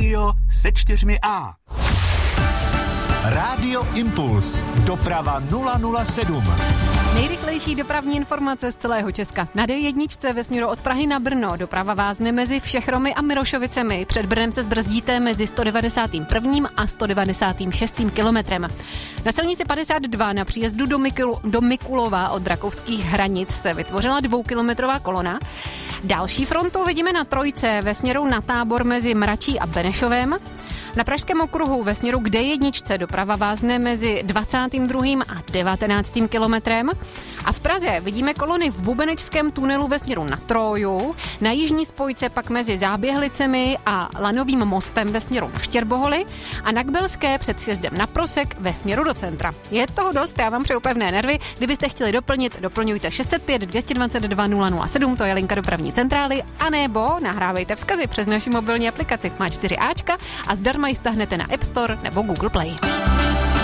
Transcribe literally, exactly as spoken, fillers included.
rádio se čtyřmi A. Rádio Impuls. Doprava nula nula sedm. Nejrychlejší dopravní informace z celého Česka. Na dé jedna ve směru od Prahy na Brno doprava vázne mezi Všechromy a Mirošovicemi. Před Brnem se zbrzdíte mezi sto devadesátým prvním a sto devadesátým šestým kilometrem. Na silnici padesát dva na příjezdu do, Mikul, do Mikulova od rakousských hranic se vytvořila dvoukilometrová kolona. Další frontu vidíme na Trojce ve směru na Tábor mezi Mračí a Benešovem. Na Pražském okruhu ve směru k dé jedna doprava vázne mezi dvacátým druhým a devatenáctým kilometrem. A v Praze vidíme kolony v Bubenečském tunelu ve směru na Tróju, na jižní spojce pak mezi Záběhlicemi a Lanovým mostem ve směru na Štěrboholy a na Kbelské před sjezdem na Prosek ve směru do centra. Je toho dost, já vám přeju pevné nervy. Kdybyste chtěli doplnit, doplňujte šest set pět dvě dvacet dva nula nula sedm, to je linka dopravní centrály, anebo nahrávejte vzkazy přes naši mobilní aplikaci. Má čtyři áčka a zdarma ji stáhnete na App Store nebo Google Play.